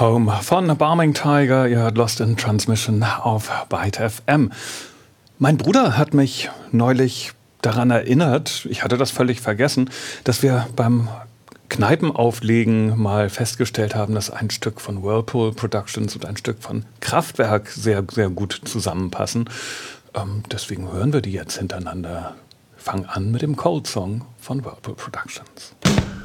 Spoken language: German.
Home von Barming Tiger, ihr hört Lost in Transmission auf Byte FM. Mein Bruder hat mich neulich daran erinnert, ich hatte das völlig vergessen, dass wir beim Kneipenauflegen mal festgestellt haben, dass ein Stück von Whirlpool Productions und ein Stück von Kraftwerk sehr, sehr gut zusammenpassen. Deswegen hören wir die jetzt hintereinander. Fang an mit dem Cold Song von Whirlpool Productions.